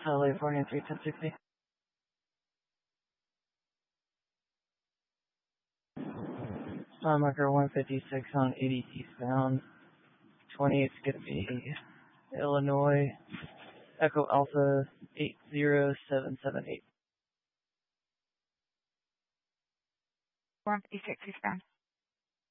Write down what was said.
California 31060. Marker 156 on 80 eastbound. 28's going to be Illinois. Echo Alpha 80778. 156 eastbound.